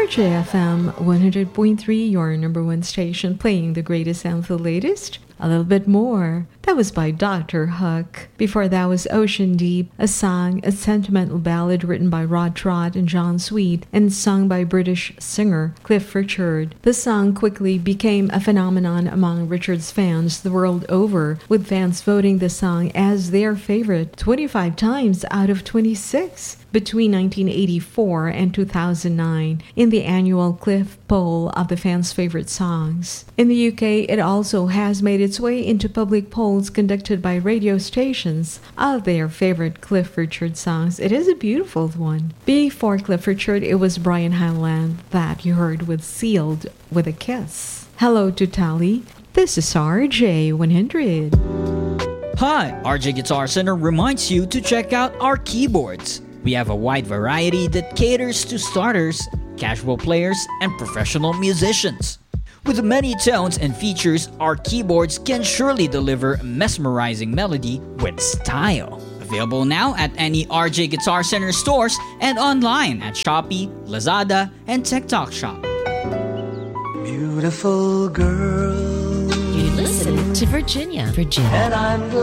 RJFM 100.3, your number one station, playing the greatest and the latest. A little bit more. That was by Dr. Hook. Before that was Ocean Deep, a sentimental ballad written by Rod Trott and John Sweet and sung by British singer Cliff Richard. The song quickly became a phenomenon among Richard's fans the world over, with fans voting the song as their favorite 25 times out of 26 between 1984 and 2009 in the annual Cliff poll of the fans' favorite songs. In the UK, it also has made its way into public polls conducted by radio stations of their favorite Cliff Richard songs. It is a beautiful one. Before Cliff Richard, it was Brian Hyland that you heard with Sealed with a Kiss. Hello to Tally. This is RJ100. Hi, RJ Guitar Center reminds you to check out our keyboards. We have a wide variety that caters to starters, casual players, and professional musicians. With many tones and features, our keyboards can surely deliver mesmerizing melody with style. Available now at any RJ Guitar Center stores and online at Shopee, Lazada, and TikTok Shop. Beautiful girl. You listen to Virginia. And I'm glad